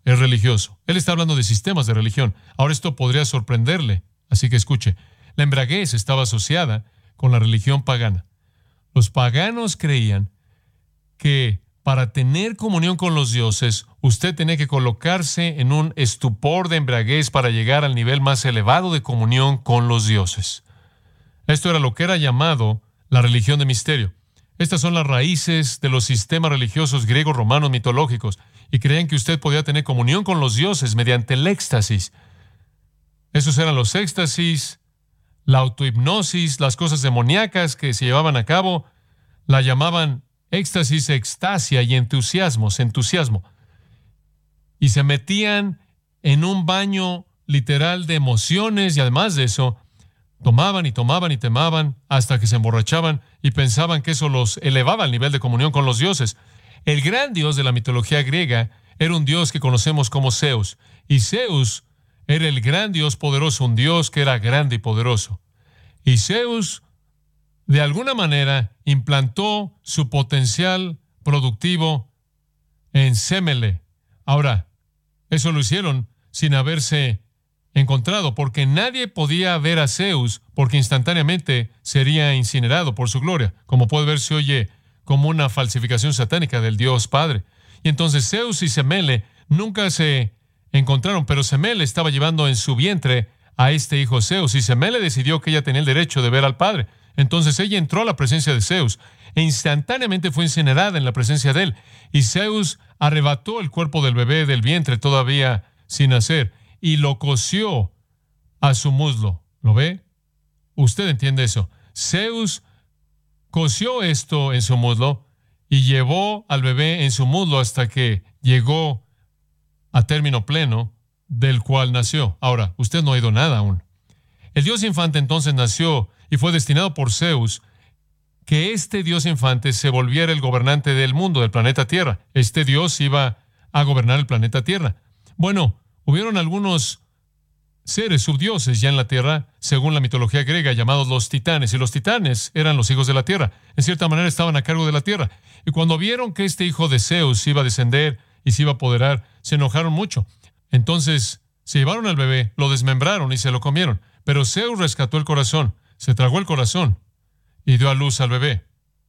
es religioso. Él está hablando de sistemas de religión. Ahora esto podría sorprenderle, así que escuche. La embriaguez estaba asociada con la religión pagana. Los paganos creían que para tener comunión con los dioses, usted tenía que colocarse en un estupor de embriaguez para llegar al nivel más elevado de comunión con los dioses. Esto era lo que era llamado la religión de misterio. Estas son las raíces de los sistemas religiosos griegos, romanos, mitológicos, y creían que usted podía tener comunión con los dioses mediante el éxtasis. Esos eran los éxtasis, la autohipnosis, las cosas demoníacas que se llevaban a cabo, la llamaban éxtasis, extasia y entusiasmo. Y se metían en un baño literal de emociones y además de eso, tomaban y tomaban hasta que se emborrachaban y pensaban que eso los elevaba al nivel de comunión con los dioses. El gran dios de la mitología griega era un dios que conocemos como Zeus. Y Zeus era el gran dios poderoso, un dios que era grande y poderoso. Y Zeus, de alguna manera, implantó su potencial productivo en Semele. Ahora, eso lo hicieron sin haberse encontrado, porque nadie podía ver a Zeus, porque instantáneamente sería incinerado por su gloria. Como puede ver, se oye como una falsificación satánica del Dios Padre. Y entonces Zeus y Semele nunca se encontraron, pero Semele estaba llevando en su vientre a este hijo Zeus, y Semele decidió que ella tenía el derecho de ver al Padre. Entonces ella entró a la presencia de Zeus, e instantáneamente fue incinerada en la presencia de él. Y Zeus arrebató el cuerpo del bebé del vientre todavía sin nacer, y lo cosió a su muslo. ¿Lo ve? Usted entiende eso. Zeus cosió esto en su muslo y llevó al bebé en su muslo hasta que llegó a término pleno, del cual nació. Ahora, usted no ha oído nada aún. El dios infante entonces nació y fue destinado por Zeus que este dios infante se volviera el gobernante del mundo, del planeta Tierra. Este dios iba a gobernar el planeta Tierra. Bueno, hubieron algunos seres subdioses ya en la Tierra, según la mitología griega, llamados los titanes. Y los titanes eran los hijos de la Tierra. En cierta manera estaban a cargo de la Tierra. Y cuando vieron que este hijo de Zeus iba a descender y se iba a apoderar, se enojaron mucho. Entonces se llevaron al bebé, lo desmembraron y se lo comieron. Pero Zeus rescató el corazón, se tragó el corazón y dio a luz al bebé.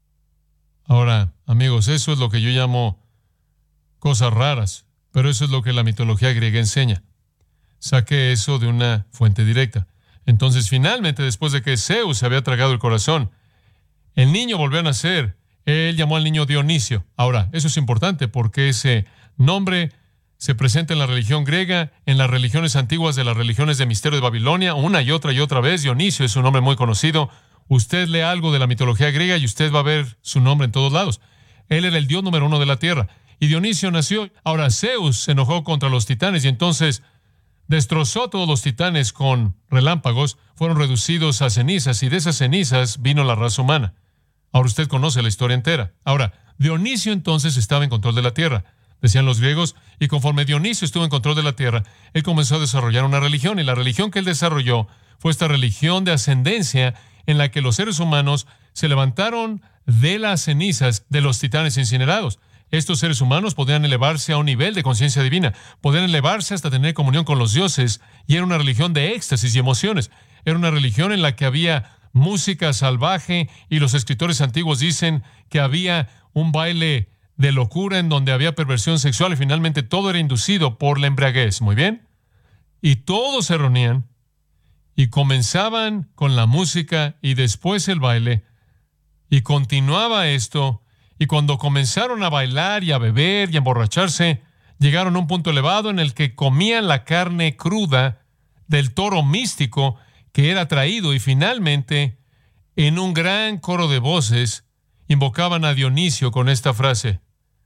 Ahora, amigos, eso es lo que yo llamo cosas raras. Pero eso es lo que la mitología griega enseña. Saqué eso de una fuente directa. Entonces, finalmente, después de que Zeus se había tragado el corazón, el niño volvió a nacer. Él llamó al niño Dionisio. Ahora, eso es importante porque ese nombre se presenta en la religión griega, en las religiones antiguas de las religiones de misterio de Babilonia, una y otra vez. Dionisio es un nombre muy conocido. Usted lee algo de la mitología griega y usted va a ver su nombre en todos lados. Él era el dios número 1 de la tierra. Y Dionisio nació. Ahora Zeus se enojó contra los titanes y entonces destrozó a todos los titanes con relámpagos. Fueron reducidos a cenizas y de esas cenizas vino la raza humana. Ahora usted conoce la historia entera. Ahora, Dionisio entonces estaba en control de la tierra, decían los griegos, y conforme Dionisio estuvo en control de la tierra, él comenzó a desarrollar una religión, y la religión que él desarrolló fue esta religión de ascendencia en la que los seres humanos se levantaron de las cenizas de los titanes incinerados. Estos seres humanos podían elevarse a un nivel de conciencia divina, podían elevarse hasta tener comunión con los dioses, y era una religión de éxtasis y emociones. Era una religión en la que había música salvaje, y los escritores antiguos dicen que había un baile de locura en donde había perversión sexual, y finalmente todo era inducido por la embriaguez. Muy bien. Y todos se reunían y comenzaban con la música y después el baile, y continuaba esto. Y cuando comenzaron a bailar y a beber y a emborracharse, llegaron a un punto elevado en el que comían la carne cruda del toro místico que era traído, y finalmente, en un gran coro de voces, invocaban a Dionisio con esta frase: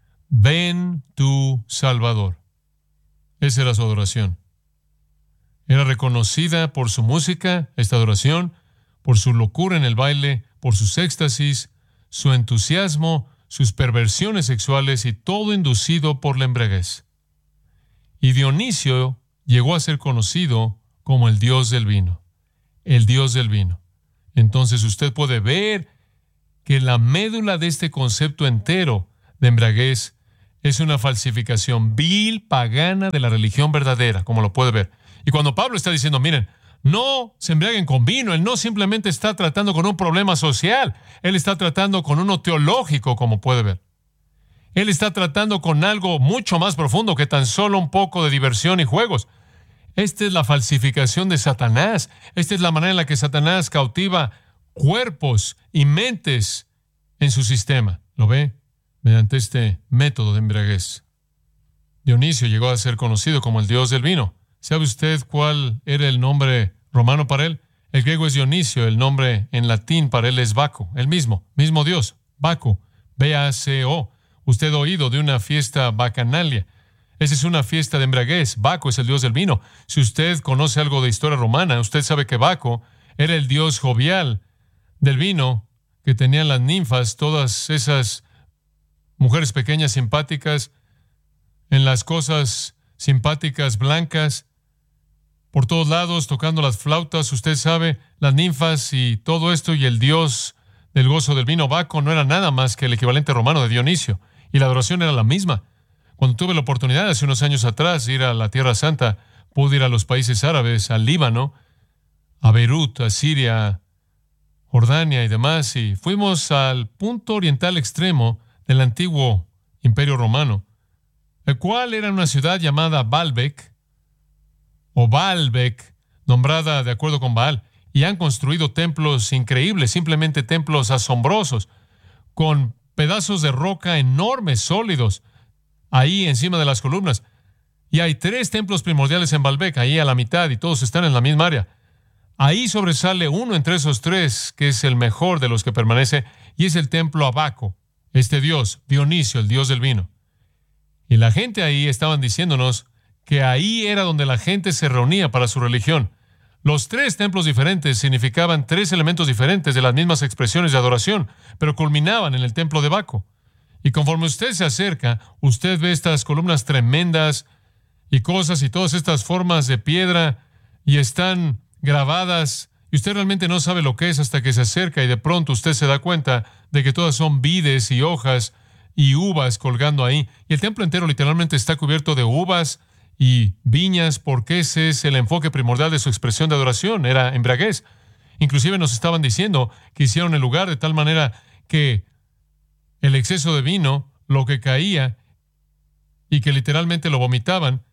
ven tu Salvador. Esa era su adoración. Era reconocida por su música, esta adoración, por su locura en el baile, por sus éxtasis, su entusiasmo, sus perversiones sexuales, y todo inducido por la embriaguez. Y Dionisio llegó a ser conocido como el dios del vino. El dios del vino. Entonces usted puede ver que la médula de este concepto entero de embriaguez Es una falsificación vil, pagana de la religión verdadera, como lo puede ver. Y cuando Pablo está diciendo, miren, no se embriaguen con vino, él no simplemente está tratando con un problema social, él está tratando con uno teológico, como puede ver. Él está tratando con algo mucho más profundo que tan solo un poco de diversión y juegos. Esta es la falsificación de Satanás. Esta es la manera en la que Satanás cautiva cuerpos y mentes en su sistema. ¿Lo ve? Mediante este método de embriaguez. Dionisio llegó a ser conocido como el dios del vino. ¿Sabe usted cuál era el nombre romano para él? El griego es Dionisio, el nombre en latín para él es Baco, el mismo dios, Baco, B-A-C-O. Usted ha oído de una fiesta bacanalia. Esa es una fiesta de embriaguez. Baco es el dios del vino. Si usted conoce algo de historia romana, usted sabe que Baco era el dios jovial del vino que tenían las ninfas, todas esas mujeres pequeñas simpáticas, en las cosas simpáticas blancas, por todos lados, tocando las flautas. Usted sabe, las ninfas y todo esto, y el dios del gozo del vino, Baco, no era nada más que el equivalente romano de Dionisio. Y la adoración era la misma. Cuando tuve la oportunidad hace unos años atrás de ir a la Tierra Santa, pude ir a los países árabes, al Líbano, a Beirut, a Siria, Jordania y demás, y fuimos al punto oriental extremo del antiguo Imperio Romano, el cual era una ciudad llamada Baalbek, o Baalbek, nombrada de acuerdo con Baal, y han construido templos increíbles, simplemente templos asombrosos, con pedazos de roca enormes, sólidos, ahí encima de las columnas. Y hay 3 templos primordiales en Baalbek, ahí a la mitad, y todos están en la misma área. Ahí sobresale uno entre esos 3, que es el mejor de los que permanece, y es el templo a Baco, este dios, Dionisio, el dios del vino. Y la gente ahí estaban diciéndonos que ahí era donde la gente se reunía para su religión. Los 3 templos diferentes significaban 3 elementos diferentes de las mismas expresiones de adoración, pero culminaban en el templo de Baco. Y conforme usted se acerca, usted ve estas columnas tremendas y cosas y todas estas formas de piedra y están grabadas, y usted realmente no sabe lo que es hasta que se acerca y de pronto usted se da cuenta de que todas son vides y hojas y uvas colgando ahí. Y el templo entero literalmente está cubierto de uvas y viñas, porque ese es el enfoque primordial de su expresión de adoración, era embriaguez. Inclusive nos estaban diciendo que hicieron el lugar de tal manera que el exceso de vino, lo que caía y que literalmente lo vomitaban,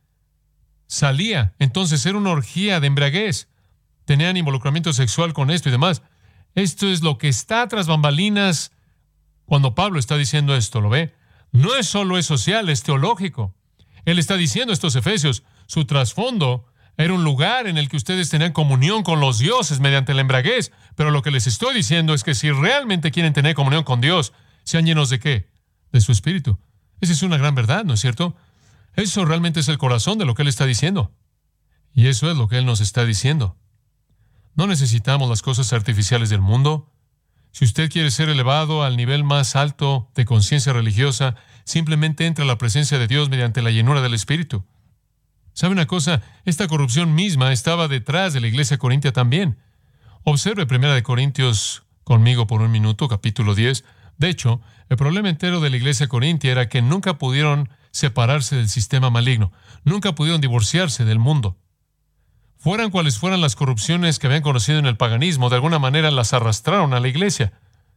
salía. Entonces era una orgía de embriaguez. Tenían involucramiento sexual con esto y demás. Esto es lo que está tras bambalinas cuando Pablo está diciendo esto, ¿lo ve? No es solo es social, es teológico. Él está diciendo a estos efesios, su trasfondo era un lugar en el que ustedes tenían comunión con los dioses mediante la embriaguez, pero lo que les estoy diciendo es que si realmente quieren tener comunión con Dios, sean llenos ¿de qué? De su espíritu. Esa es una gran verdad, ¿no es cierto? Eso realmente es el corazón de lo que Él está diciendo. Y eso es lo que Él nos está diciendo. No necesitamos las cosas artificiales del mundo. Si usted quiere ser elevado al nivel más alto de conciencia religiosa, simplemente entra a la presencia de Dios mediante la llenura del Espíritu. ¿Sabe una cosa? Esta corrupción misma estaba detrás de la iglesia corintia también. Observe 1 Corintios conmigo por un minuto, capítulo 10. De hecho, el problema entero de la iglesia corintia era que nunca pudieron separarse del sistema maligno. Nunca pudieron divorciarse del mundo. Fueran cuales fueran las corrupciones que habían conocido en el paganismo, de alguna manera las arrastraron a la iglesia.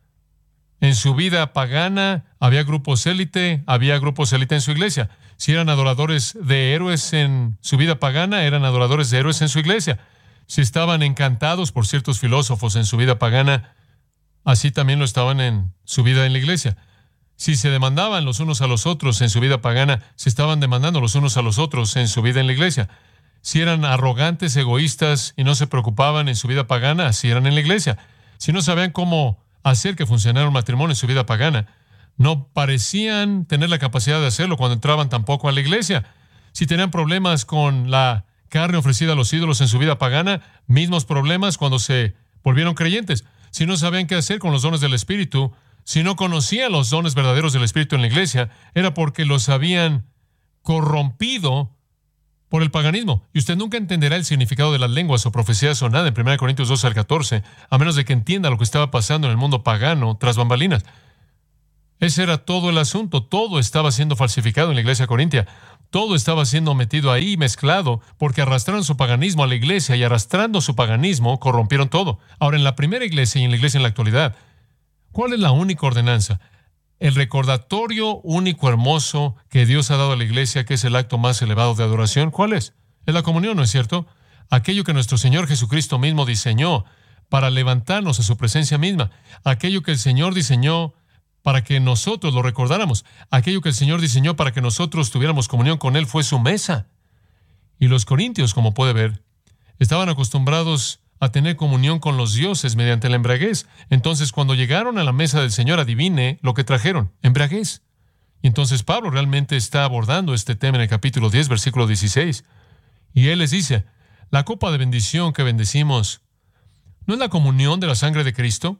En su vida pagana había grupos élite en su iglesia. Si eran adoradores de héroes en su vida pagana, eran adoradores de héroes en su iglesia. Si estaban encantados por ciertos filósofos en su vida pagana, así también lo estaban en su vida en la iglesia. Si se demandaban los unos a los otros en su vida pagana, se estaban demandando los unos a los otros en su vida en la iglesia. Si eran arrogantes, egoístas y no se preocupaban en su vida pagana, así eran en la iglesia. Si no sabían cómo hacer que funcionara un matrimonio en su vida pagana, no parecían tener la capacidad de hacerlo cuando entraban tampoco a la iglesia. Si tenían problemas con la carne ofrecida a los ídolos en su vida pagana, mismos problemas cuando se volvieron creyentes. Si no sabían qué hacer con los dones del Espíritu, si no conocían los dones verdaderos del Espíritu en la iglesia, era porque los habían corrompido por el paganismo. Y usted nunca entenderá el significado de las lenguas o profecías o nada en 1 Corintios 12 al 14, a menos de que entienda lo que estaba pasando en el mundo pagano tras bambalinas. Ese era todo el asunto. Todo estaba siendo falsificado en la iglesia corintia. Todo estaba siendo metido ahí, mezclado, porque arrastraron su paganismo a la iglesia y arrastrando su paganismo corrompieron todo. Ahora, en la primera iglesia y en la iglesia en la actualidad, ¿cuál es la única ordenanza? El recordatorio único hermoso que Dios ha dado a la iglesia, que es el acto más elevado de adoración, ¿cuál es? Es la comunión, ¿no es cierto? Aquello que nuestro Señor Jesucristo mismo diseñó para levantarnos a su presencia misma. Aquello que el Señor diseñó para que nosotros lo recordáramos. Aquello que el Señor diseñó para que nosotros tuviéramos comunión con Él fue su mesa. Y los corintios, como puede ver, estaban acostumbrados a tener comunión con los dioses mediante la embriaguez. Entonces, cuando llegaron a la mesa del Señor, adivine lo que trajeron: embriaguez. Y entonces Pablo realmente está abordando este tema en el capítulo 10, versículo 16. Y él les dice: la copa de bendición que bendecimos, ¿no es la comunión de la sangre de Cristo?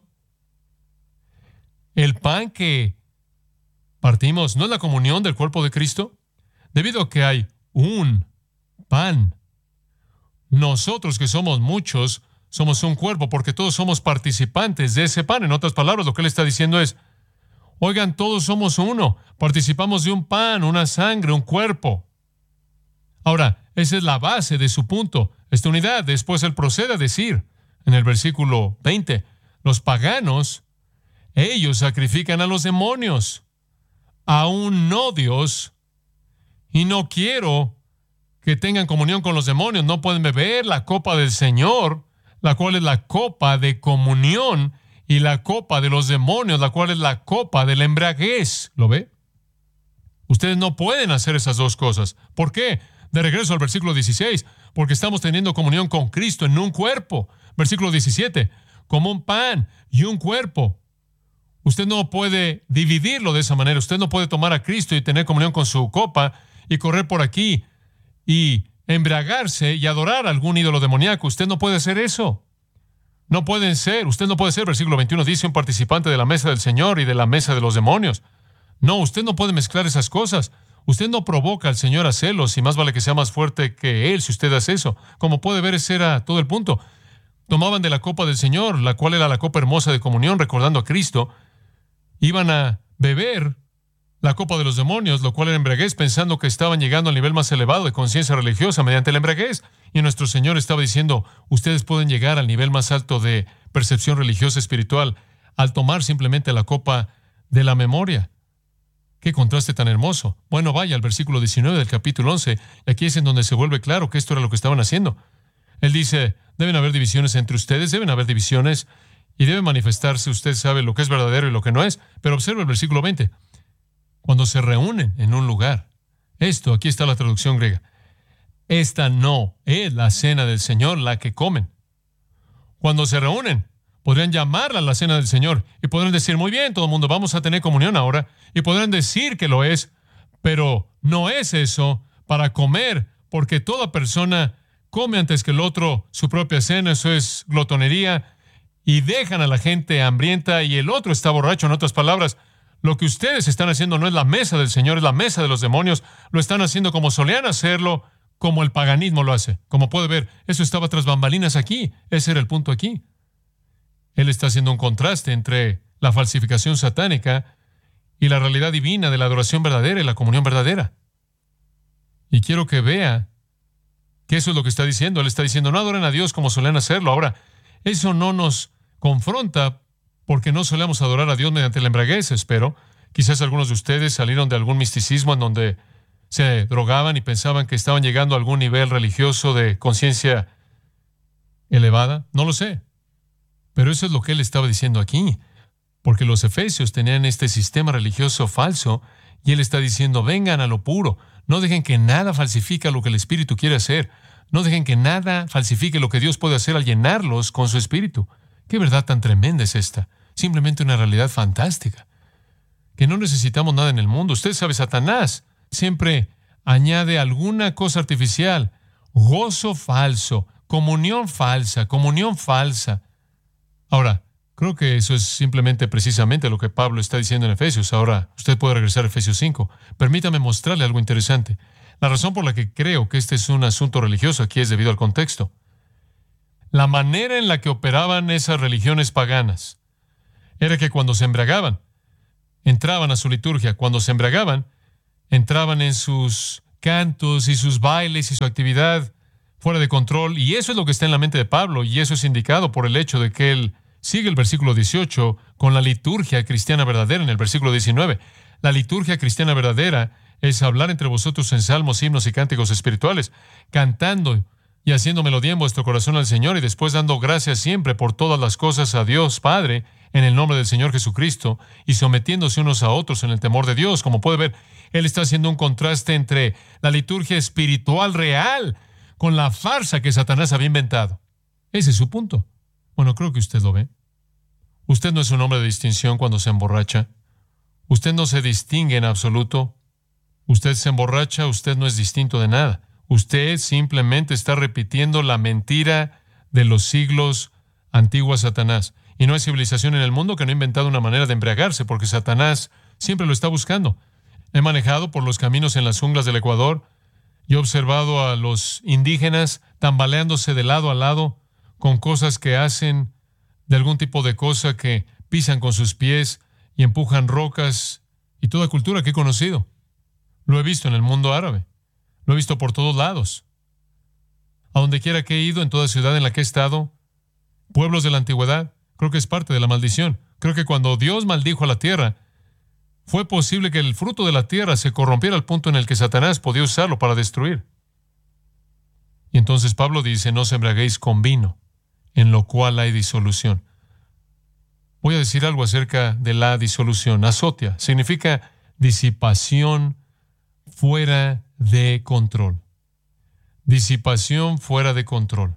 El pan que partimos, ¿no es la comunión del cuerpo de Cristo? Debido a que hay un pan, nosotros que somos muchos, somos un cuerpo, porque todos somos participantes de ese pan. En otras palabras, lo que él está diciendo es: oigan, todos somos uno, participamos de un pan, una sangre, un cuerpo. Ahora, esa es la base de su punto, esta unidad. Después él procede a decir, en el versículo 20, los paganos, ellos sacrifican a los demonios, aún no Dios, y no quiero que tengan comunión con los demonios. No pueden beber la copa del Señor, la cual es la copa de comunión, y la copa de los demonios, la cual es la copa de la embriaguez. ¿Lo ve? Ustedes no pueden hacer esas dos cosas. ¿Por qué? De regreso al versículo 16, porque estamos teniendo comunión con Cristo en un cuerpo. Versículo 17, como un pan y un cuerpo. Usted no puede dividirlo de esa manera. Usted no puede tomar a Cristo y tener comunión con su copa y correr por aquí y embriagarse y adorar a algún ídolo demoníaco. Usted no puede hacer eso. No pueden ser. Usted no puede ser, versículo 21, dice, un participante de la mesa del Señor y de la mesa de los demonios. No, usted no puede mezclar esas cosas. Usted no provoca al Señor a celos, y más vale que sea más fuerte que Él si usted hace eso. Como puede ver, ese era todo el punto. Tomaban de la copa del Señor, la cual era la copa hermosa de comunión, recordando a Cristo. Iban a beber la copa de los demonios, lo cual era embriaguez, pensando que estaban llegando al nivel más elevado de conciencia religiosa mediante la embriaguez. Y nuestro Señor estaba diciendo: ustedes pueden llegar al nivel más alto de percepción religiosa espiritual al tomar simplemente la copa de la memoria. ¡Qué contraste tan hermoso! Bueno, vaya al versículo 19 del capítulo 11. Y aquí es en donde se vuelve claro que esto era lo que estaban haciendo. Él dice: deben haber divisiones entre ustedes, deben haber divisiones, y debe manifestarse, usted sabe lo que es verdadero y lo que no es. Pero observe el versículo 20. Cuando se reúnen en un lugar. Esto, aquí está la traducción griega. Esta no es la cena del Señor, la que comen. Cuando se reúnen, podrían llamarla la cena del Señor y podrían decir: muy bien, todo el mundo, vamos a tener comunión ahora. Y podrían decir que lo es, pero no es eso para comer, porque toda persona come antes que el otro su propia cena. Eso es glotonería. Y dejan a la gente hambrienta y el otro está borracho. En otras palabras, lo que ustedes están haciendo no es la mesa del Señor, es la mesa de los demonios. Lo están haciendo como solían hacerlo, como el paganismo lo hace. Como puede ver, eso estaba tras bambalinas aquí. Ese era el punto aquí. Él está haciendo un contraste entre la falsificación satánica y la realidad divina de la adoración verdadera y la comunión verdadera. Y quiero que vea que eso es lo que está diciendo. Él está diciendo: no adoren a Dios como solían hacerlo. Ahora, eso no nos confronta porque no solemos adorar a Dios mediante la embriaguez, espero. Quizás algunos de ustedes salieron de algún misticismo en donde se drogaban y pensaban que estaban llegando a algún nivel religioso de conciencia elevada. No lo sé. Pero eso es lo que él estaba diciendo aquí. Porque los efesios tenían este sistema religioso falso y él está diciendo: vengan a lo puro. No dejen que nada falsifique lo que el Espíritu quiere hacer. No dejen que nada falsifique lo que Dios puede hacer al llenarlos con su Espíritu. ¿Qué verdad tan tremenda es esta? Simplemente una realidad fantástica. Que no necesitamos nada en el mundo. Usted sabe, Satanás siempre añade alguna cosa artificial. Gozo falso, comunión falsa, comunión falsa. Ahora, creo que eso es simplemente precisamente lo que Pablo está diciendo en Efesios. Ahora, usted puede regresar a Efesios 5. Permítame mostrarle algo interesante. La razón por la que creo que este es un asunto religioso aquí es debido al contexto. La manera en la que operaban esas religiones paganas era que cuando se embriagaban, entraban a su liturgia. Cuando se embriagaban, entraban en sus cantos y sus bailes y su actividad fuera de control. Y eso es lo que está en la mente de Pablo, y eso es indicado por el hecho de que él sigue el versículo 18 con la liturgia cristiana verdadera en el versículo 19. La liturgia cristiana verdadera es hablar entre vosotros en salmos, himnos y cánticos espirituales, cantando y haciendo melodía en vuestro corazón al Señor, y después dando gracias siempre por todas las cosas a Dios Padre, en el nombre del Señor Jesucristo, y sometiéndose unos a otros en el temor de Dios. Como puede ver, él está haciendo un contraste entre la liturgia espiritual real con la farsa que Satanás había inventado. Ese es su punto. Bueno, creo que usted lo ve. Usted no es un hombre de distinción cuando se emborracha. Usted no se distingue en absoluto. Usted se emborracha, usted no es distinto de nada. Usted simplemente está repitiendo la mentira de los siglos antiguos a Satanás. Y no hay civilización en el mundo que no ha inventado una manera de embriagarse, porque Satanás siempre lo está buscando. He manejado por los caminos en las junglas del Ecuador y he observado a los indígenas tambaleándose de lado a lado con cosas que hacen, de algún tipo de cosa que pisan con sus pies y empujan rocas, y toda cultura que he conocido. Lo he visto en el mundo árabe. Lo he visto por todos lados. A donde quiera que he ido, en toda ciudad en la que he estado, pueblos de la antigüedad, creo que es parte de la maldición. Creo que cuando Dios maldijo a la tierra, fue posible que el fruto de la tierra se corrompiera al punto en el que Satanás podía usarlo para destruir. Y entonces Pablo dice, no os embriaguéis con vino, en lo cual hay disolución. Voy a decir algo acerca de la disolución. Azotia significa disipación fuera de control. Disipación fuera de control.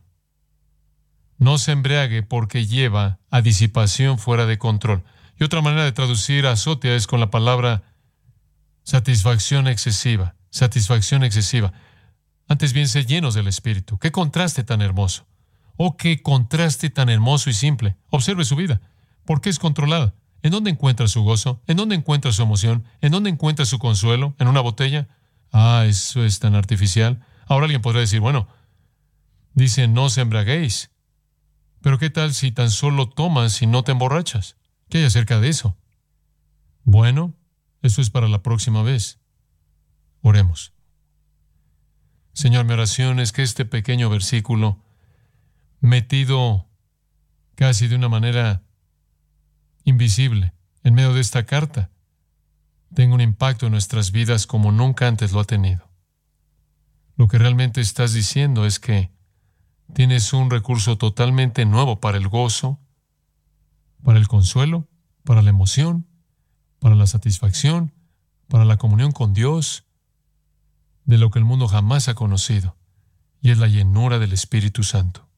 No se embriague porque lleva a disipación fuera de control. Y otra manera de traducir azotia es con la palabra satisfacción excesiva. Satisfacción excesiva. Antes bien, sed llenos del Espíritu. ¡Qué contraste tan hermoso! ¡Oh, qué contraste tan hermoso y simple! Observe su vida. ¿Por qué es controlada? ¿En dónde encuentra su gozo? ¿En dónde encuentra su emoción? ¿En dónde encuentra su consuelo? ¿En una botella? Ah, eso es tan artificial. Ahora alguien podría decir, bueno, dice no os embriaguéis. Pero ¿qué tal si tan solo tomas y no te emborrachas? ¿Qué hay acerca de eso? Bueno, eso es para la próxima vez. Oremos. Señor, mi oración es que este pequeño versículo, metido casi de una manera invisible en medio de esta carta, tenga un impacto en nuestras vidas como nunca antes lo ha tenido. Lo que realmente estás diciendo es que tienes un recurso totalmente nuevo para el gozo, para el consuelo, para la emoción, para la satisfacción, para la comunión con Dios, de lo que el mundo jamás ha conocido, y es la llenura del Espíritu Santo.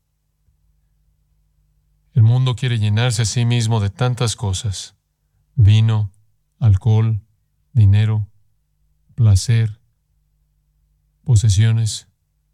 El mundo quiere llenarse a sí mismo de tantas cosas: vino, alcohol, dinero, placer, posesiones.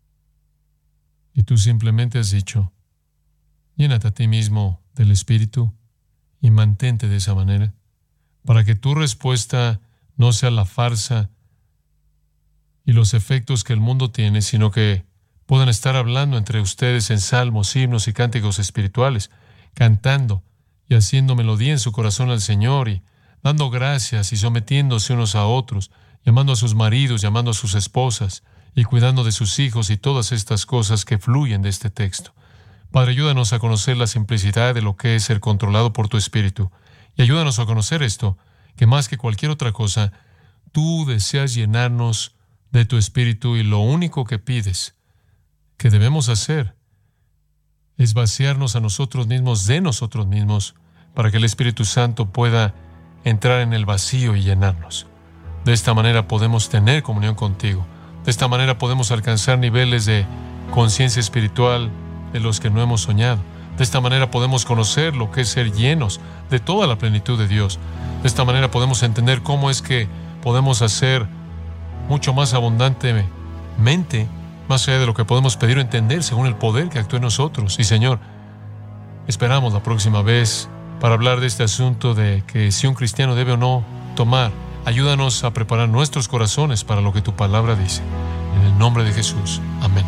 Y tú simplemente has dicho, llénate a ti mismo del Espíritu y mantente de esa manera, para que tu respuesta no sea la farsa y los efectos que el mundo tiene, sino que puedan estar hablando entre ustedes en salmos, himnos y cánticos espirituales, cantando y haciendo melodía en su corazón al Señor y dando gracias y sometiéndose unos a otros, llamando a sus maridos, llamando a sus esposas y cuidando de sus hijos y todas estas cosas que fluyen de este texto. Padre, ayúdanos a conocer la simplicidad de lo que es ser controlado por tu Espíritu, y ayúdanos a conocer esto, que más que cualquier otra cosa, tú deseas llenarnos de tu Espíritu, y lo único que pides que debemos hacer es vaciarnos a nosotros mismos de nosotros mismos para que el Espíritu Santo pueda entrar en el vacío y llenarnos. De esta manera podemos tener comunión contigo. De esta manera podemos alcanzar niveles de conciencia espiritual de los que no hemos soñado. De esta manera podemos conocer lo que es ser llenos de toda la plenitud de Dios. De esta manera podemos entender cómo es que podemos hacer mucho más abundantemente, más allá de lo que podemos pedir o entender, según el poder que actúa en nosotros. Y Señor, esperamos la próxima vez para hablar de este asunto de que si un cristiano debe o no tomar. Ayúdanos a preparar nuestros corazones para lo que tu palabra dice. En el nombre de Jesús. Amén.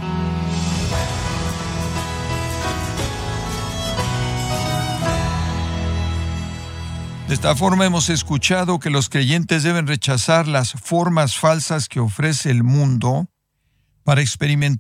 De esta forma hemos escuchado que los creyentes deben rechazar las formas falsas que ofrece el mundo para experimentar